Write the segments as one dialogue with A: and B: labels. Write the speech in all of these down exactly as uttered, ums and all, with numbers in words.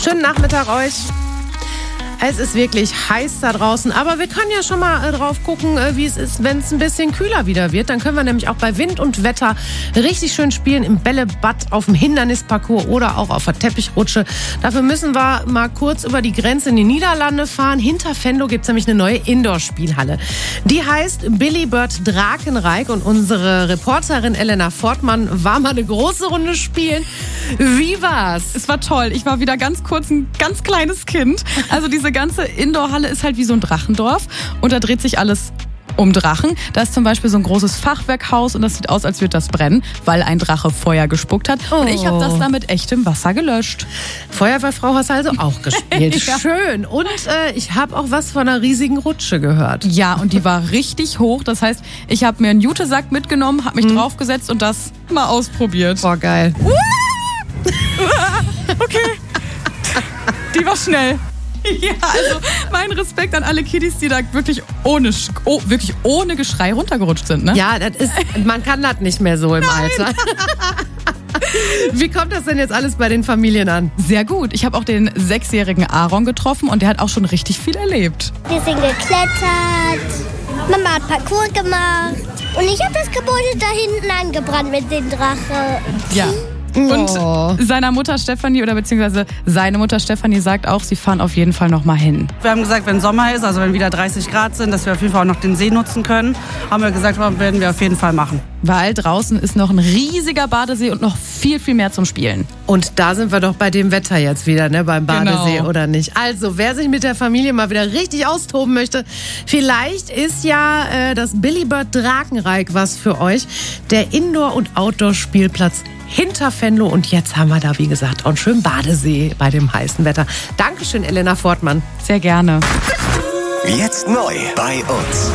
A: Schönen Nachmittag euch. Es ist wirklich heiß da draußen, aber wir können ja schon mal äh, drauf gucken, äh, wie es ist, wenn es ein bisschen kühler wieder wird. Dann können wir nämlich auch bei Wind und Wetter richtig schön spielen im Bällebad, auf dem Hindernisparcours oder auch auf der Teppichrutsche. Dafür müssen wir mal kurz über die Grenze in die Niederlande fahren. Hinter Venlo gibt es nämlich eine neue Indoor-Spielhalle. Die heißt Billy Bird Drakenreich und unsere Reporterin Elena Fortmann war mal eine große Runde spielen. Wie war's?
B: Es war toll. Ich war wieder ganz kurz ein ganz kleines Kind. Also diese ganze Indoor-Halle ist halt wie so ein Drachendorf und da dreht sich alles um Drachen. Da ist zum Beispiel so ein großes Fachwerkhaus und das sieht aus, als würde das brennen, weil ein Drache Feuer gespuckt hat.
A: Oh.
B: Und ich habe das da mit echtem Wasser gelöscht.
A: Feuerwehrfrau hast du also auch gespielt. Ja. Schön. Und äh, ich habe auch was von einer riesigen Rutsche gehört.
B: Ja, und die war richtig hoch. Das heißt, ich habe mir einen Jutesack mitgenommen, habe mich hm. draufgesetzt und das mal ausprobiert.
A: Boah, geil.
B: Okay. Die war schnell. Ja, also mein Respekt an alle Kiddies, die da wirklich ohne, oh, wirklich ohne Geschrei runtergerutscht sind. Ne?
A: Ja, das ist, man kann das nicht mehr so im Nein. Alter. Wie kommt das denn jetzt alles bei den Familien an?
B: Sehr gut. Ich habe auch den sechsjährigen Aaron getroffen und der hat auch schon richtig viel erlebt.
C: Wir sind geklettert, Mama hat Parkour gemacht und ich habe das Gebäude da hinten angebrannt mit dem Drache.
B: Ja. Und
A: oh.
B: seiner Mutter Stefanie oder beziehungsweise seine Mutter Stefanie sagt auch, sie fahren auf jeden Fall noch mal hin.
D: Wir haben gesagt, wenn Sommer ist, also wenn wieder dreißig Grad sind, dass wir auf jeden Fall auch noch den See nutzen können, haben wir gesagt, werden wir auf jeden Fall machen.
B: Weil draußen ist noch ein riesiger Badesee und noch viel, viel mehr zum Spielen.
A: Und da sind wir doch bei dem Wetter jetzt wieder, ne, beim Badesee,
B: genau.
A: Oder nicht? Also, wer sich mit der Familie mal wieder richtig austoben möchte, vielleicht ist ja äh, das Billy Bird Drakenreich was für euch. Der Indoor- und Outdoor-Spielplatz hinter Venlo. Und jetzt haben wir da, wie gesagt, auch einen schönen Badesee bei dem heißen Wetter. Dankeschön, Elena Fortmann.
B: Sehr gerne.
E: Jetzt neu bei uns.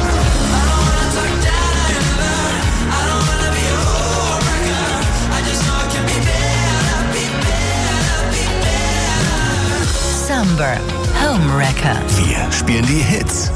F: Summer Homewrecker.
E: Wir spielen die Hits